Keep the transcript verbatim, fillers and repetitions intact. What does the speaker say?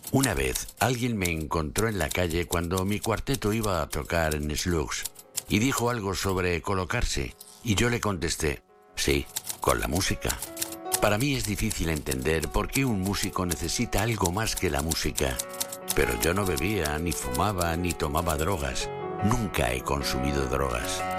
Una vez, alguien me encontró en la calle cuando mi cuarteto iba a tocar en Slugs y dijo algo sobre colocarse, y yo le contesté, sí, con la música. Para mí es difícil entender por qué un músico necesita algo más que la música, pero yo no bebía, ni fumaba, ni tomaba drogas. Nunca he consumido drogas.